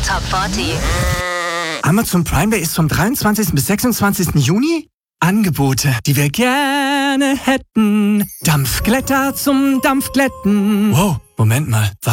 Top 40. Amazon Prime Day ist vom 23. bis 26. Juni? Angebote, die wir gerne hätten. Dampfglätter zum Dampfglätten. Wow, Moment mal.